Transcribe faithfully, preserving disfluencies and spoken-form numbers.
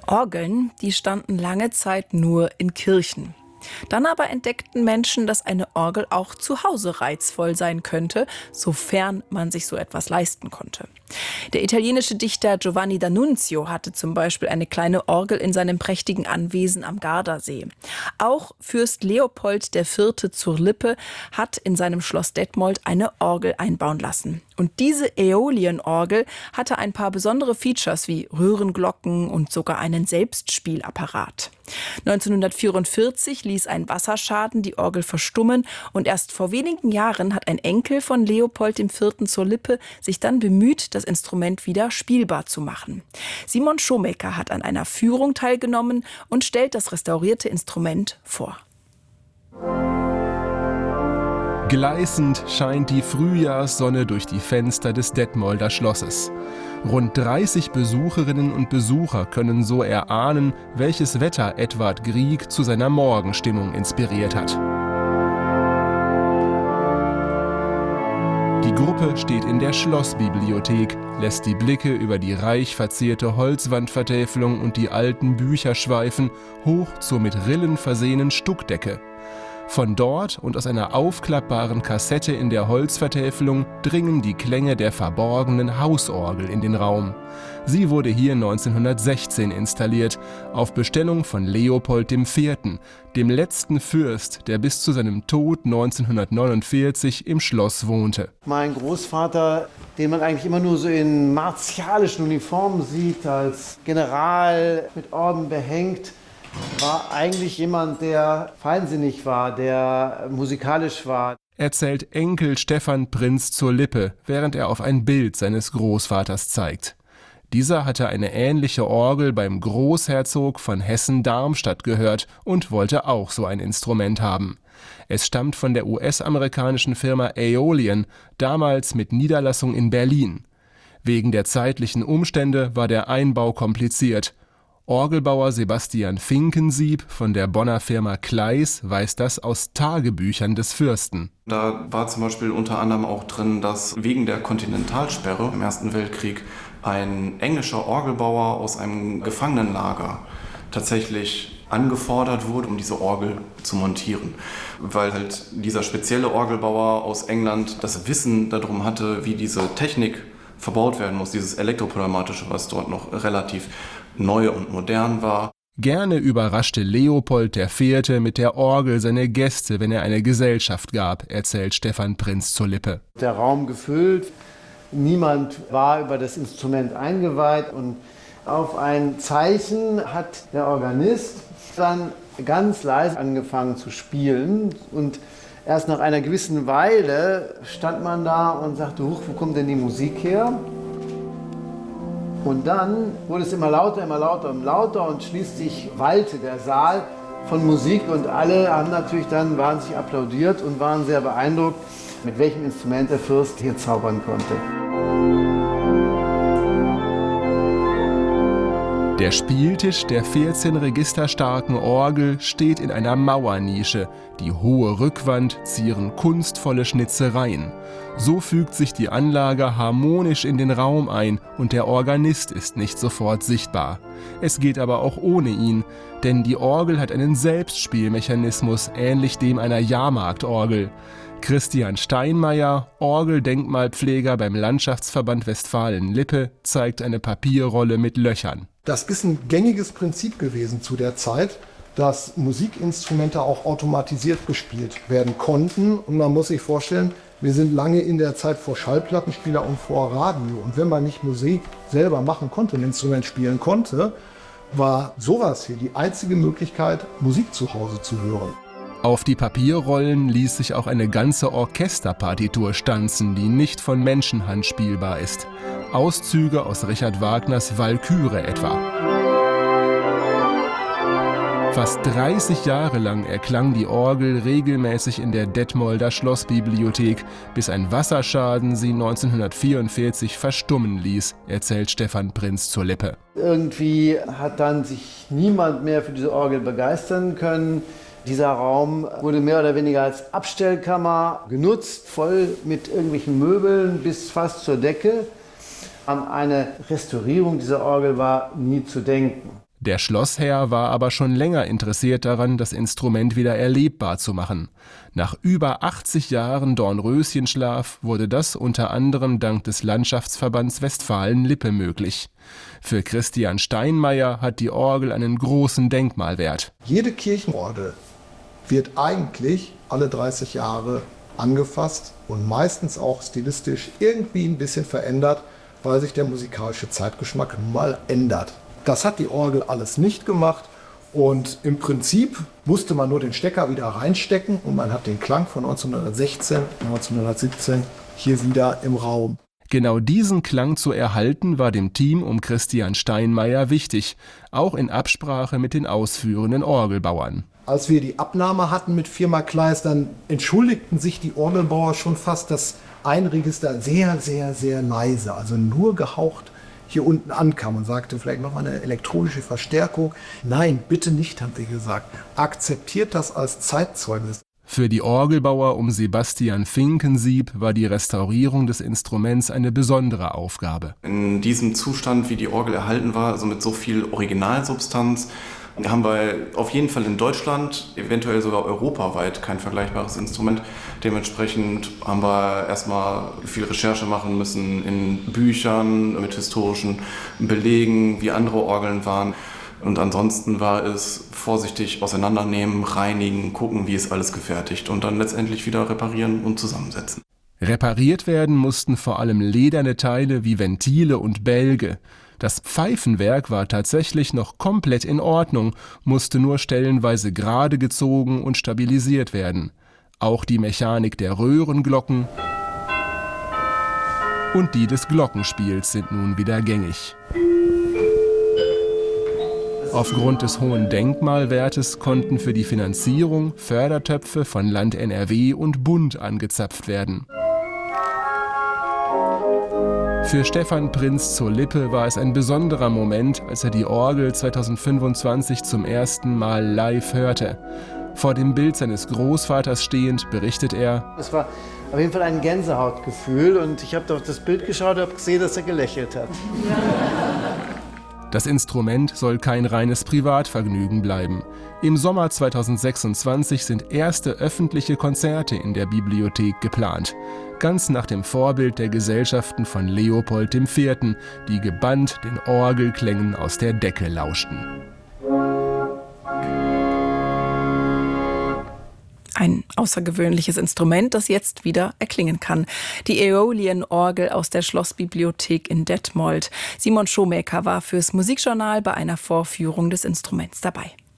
Orgeln, die standen lange Zeit nur in Kirchen. Dann aber entdeckten Menschen, dass eine Orgel auch zu Hause reizvoll sein könnte, sofern man sich so etwas leisten konnte. Der italienische Dichter Giovanni D'Annunzio hatte zum Beispiel eine kleine Orgel in seinem prächtigen Anwesen am Gardasee. Auch Fürst Leopold der Vierte zur Lippe hat in seinem Schloss Detmold eine Orgel einbauen lassen. Und diese Äolienorgel hatte ein paar besondere Features wie Röhrenglocken und sogar einen Selbstspielapparat. neunzehnhundertvierundvierzig ließ ein Wasserschaden die Orgel verstummen und erst vor wenigen Jahren hat ein Enkel von Leopold der Vierte zur Lippe sich dann bemüht, das Instrument wieder spielbar zu machen. Simon Schomecker hat an einer Führung teilgenommen und stellt das restaurierte Instrument vor. Gleißend scheint die Frühjahrssonne durch die Fenster des Detmolder Schlosses. Rund dreißig Besucherinnen und Besucher können so erahnen, welches Wetter Edvard Grieg zu seiner Morgenstimmung inspiriert hat. Die Gruppe steht in der Schlossbibliothek, lässt die Blicke über die reich verzierte Holzwandvertäfelung und die alten Bücher schweifen, hoch zur mit Rillen versehenen Stuckdecke. Von dort und aus einer aufklappbaren Kassette in der Holzvertäfelung dringen die Klänge der verborgenen Hausorgel in den Raum. Sie wurde hier neunzehnhundertsechzehn installiert, auf Bestellung von Leopold der Vierte, dem letzten Fürst, der bis zu seinem Tod neunzehnhundertneunundvierzig im Schloss wohnte. Mein Großvater, den man eigentlich immer nur so in martialischen Uniformen sieht, als General mit Orden behängt, war eigentlich jemand, der feinsinnig war, der musikalisch war. Erzählt Enkel Stefan Prinz zur Lippe, während er auf ein Bild seines Großvaters zeigt. Dieser hatte eine ähnliche Orgel beim Großherzog von Hessen-Darmstadt gehört und wollte auch so ein Instrument haben. Es stammt von der U S-amerikanischen Firma Aeolian, damals mit Niederlassung in Berlin. Wegen der zeitlichen Umstände war der Einbau kompliziert. Orgelbauer Sebastian Finkensieb von der Bonner Firma Kleis weiß das aus Tagebüchern des Fürsten. Da war zum Beispiel unter anderem auch drin, dass wegen der Kontinentalsperre im Ersten Weltkrieg ein englischer Orgelbauer aus einem Gefangenenlager tatsächlich angefordert wurde, um diese Orgel zu montieren. Weil halt dieser spezielle Orgelbauer aus England das Wissen darum hatte, wie diese Technik verbaut werden muss, dieses Elektropneumatische, was dort noch relativ neu und modern war. Gerne überraschte Leopold der Vierte mit der Orgel seine Gäste, wenn er eine Gesellschaft gab, erzählt Stefan Prinz zur Lippe. Der Raum gefüllt, niemand war über das Instrument eingeweiht und auf ein Zeichen hat der Organist dann ganz leise angefangen zu spielen und erst nach einer gewissen Weile stand man da und sagte, huch, wo kommt denn die Musik her? Und dann wurde es immer lauter, immer lauter und lauter und schließlich wallte der Saal von Musik und alle haben natürlich dann wahnsinnig applaudiert und waren sehr beeindruckt, mit welchem Instrument der Fürst hier zaubern konnte. Der Spieltisch der vierzehn registerstarken Orgel steht in einer Mauernische. Die hohe Rückwand zieren kunstvolle Schnitzereien. So fügt sich die Anlage harmonisch in den Raum ein und der Organist ist nicht sofort sichtbar. Es geht aber auch ohne ihn, denn die Orgel hat einen Selbstspielmechanismus, ähnlich dem einer Jahrmarktorgel. Christian Steinmeier, Orgeldenkmalpfleger beim Landschaftsverband Westfalen-Lippe, zeigt eine Papierrolle mit Löchern. Das ist ein gängiges Prinzip gewesen zu der Zeit, dass Musikinstrumente auch automatisiert gespielt werden konnten. Und man muss sich vorstellen, wir sind lange in der Zeit vor Schallplattenspieler und vor Radio. Und wenn man nicht Musik selber machen konnte, ein Instrument spielen konnte, war sowas hier die einzige Möglichkeit, Musik zu Hause zu hören. Auf die Papierrollen ließ sich auch eine ganze Orchesterpartitur stanzen, die nicht von Menschenhand spielbar ist. Auszüge aus Richard Wagners Walküre etwa. Fast dreißig Jahre lang erklang die Orgel regelmäßig in der Detmolder Schlossbibliothek, bis ein Wasserschaden sie neunzehnhundertvierundvierzig verstummen ließ, erzählt Stefan Prinz zur Lippe. Irgendwie hat dann sich niemand mehr für diese Orgel begeistern können. Dieser Raum wurde mehr oder weniger als Abstellkammer genutzt, voll mit irgendwelchen Möbeln bis fast zur Decke. An eine Restaurierung dieser Orgel war nie zu denken. Der Schlossherr war aber schon länger interessiert daran, das Instrument wieder erlebbar zu machen. Nach über achtzig Jahren Dornröschenschlaf wurde das unter anderem dank des Landschaftsverbands Westfalen-Lippe möglich. Für Christian Steinmeier hat die Orgel einen großen Denkmalwert. Jede Kirchenorgel wird eigentlich alle dreißig Jahre angefasst und meistens auch stilistisch irgendwie ein bisschen verändert, weil sich der musikalische Zeitgeschmack mal ändert. Das hat die Orgel alles nicht gemacht und im Prinzip musste man nur den Stecker wieder reinstecken und man hat den Klang von neunzehnhundertsechzehn, neunzehnhundertsiebzehn hier wieder im Raum. Genau diesen Klang zu erhalten, war dem Team um Christian Steinmeier wichtig, auch in Absprache mit den ausführenden Orgelbauern. Als wir die Abnahme hatten mit Firma Kleis, dann entschuldigten sich die Orgelbauer schon fast, dass ein Register sehr, sehr, sehr leise, also nur gehaucht hier unten ankam und sagte, vielleicht noch mal eine elektronische Verstärkung. Nein, bitte nicht, haben wir gesagt. Akzeptiert das als Zeitzeugnis. Für die Orgelbauer um Sebastian Finkensieb war die Restaurierung des Instruments eine besondere Aufgabe. In diesem Zustand, wie die Orgel erhalten war, also mit so viel Originalsubstanz, haben wir auf jeden Fall in Deutschland, eventuell sogar europaweit, kein vergleichbares Instrument. Dementsprechend haben wir erstmal viel Recherche machen müssen in Büchern mit historischen Belegen, wie andere Orgeln waren. Und ansonsten war es vorsichtig auseinandernehmen, reinigen, gucken, wie ist alles gefertigt und dann letztendlich wieder reparieren und zusammensetzen. Repariert werden mussten vor allem lederne Teile wie Ventile und Bälge. Das Pfeifenwerk war tatsächlich noch komplett in Ordnung, musste nur stellenweise gerade gezogen und stabilisiert werden. Auch die Mechanik der Röhrenglocken und die des Glockenspiels sind nun wieder gängig. Aufgrund des hohen Denkmalwertes konnten für die Finanzierung Fördertöpfe von Land N R W und Bund angezapft werden. Für Stefan Prinz zur Lippe war es ein besonderer Moment, als er die Orgel zweitausendfünfundzwanzig zum ersten Mal live hörte. Vor dem Bild seines Großvaters stehend berichtet er: Es war auf jeden Fall ein Gänsehautgefühl und ich habe auf das Bild geschaut und habe gesehen, dass er gelächelt hat. Das Instrument soll kein reines Privatvergnügen bleiben. Im Sommer zweitausendsechsundzwanzig sind erste öffentliche Konzerte in der Bibliothek geplant. Ganz nach dem Vorbild der Gesellschaften von Leopold der Vierte., die gebannt den Orgelklängen aus der Decke lauschten. Ein außergewöhnliches Instrument, das jetzt wieder erklingen kann. Die Äolian-Orgel aus der Schlossbibliothek in Detmold. Simon Schomaker war fürs Musikjournal bei einer Vorführung des Instruments dabei.